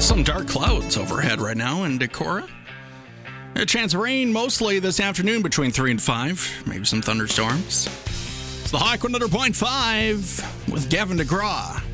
Some dark clouds overhead right now in Decorah. A chance of rain mostly this afternoon between 3 and 5. Maybe some thunderstorms. It's the Hawk 100.5 with Gavin DeGraw.